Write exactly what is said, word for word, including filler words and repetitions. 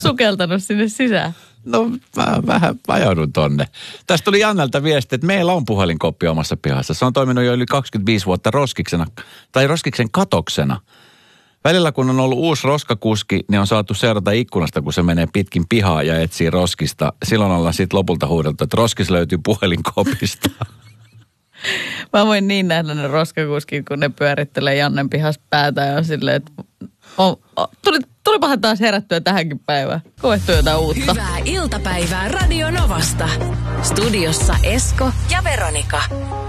sukeltanut sinne sisään? No mä vähän vajaudun tonne. Tästä tuli Jannelta viesti, että meillä on puhelinkoppi omassa pihassa. Se on toiminut jo yli kaksikymmentäviisi vuotta roskiksena, tai roskiksen katoksena. Välillä kun on ollut uusi roskakuski, niin on saatu seurata ikkunasta, kun se menee pitkin pihaa ja etsii roskista. Silloin ollaan sitten lopulta huudeltu, että roskis löytyy puhelinkopista. Mä voin niin nähdä ne roskakuskin, kun ne pyörittelee Jannen pihassa päätä ja on silleen, että on, on, tuli, tulipahan taas herättyä tähänkin päivään. Koettu jotain uutta. Hyvää iltapäivää Radio Novasta. Studiossa Esko ja Veronika.